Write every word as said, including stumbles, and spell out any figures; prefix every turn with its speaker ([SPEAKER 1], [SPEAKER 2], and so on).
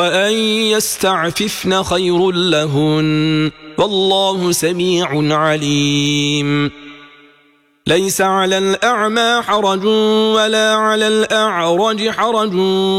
[SPEAKER 1] وأن يستعففن خير لهن والله سميع عليم. ليس على الأعمى حرج ولا على الأعرج حرج